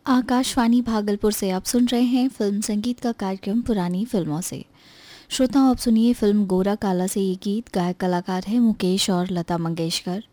आकाशवाणी भागलपुर से आप सुन रहे हैं फिल्म संगीत का कार्यक्रम पुरानी फिल्मों से। श्रोताओं, आप सुनिए फिल्म गोरा काला से ये गीत। गायक कलाकार हैं मुकेश और लता मंगेशकर।